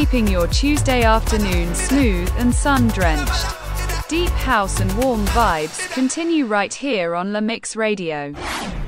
keeping your Tuesday afternoon smooth and sun-drenched. Deep house and warm vibes continue right here on La Mix Radio.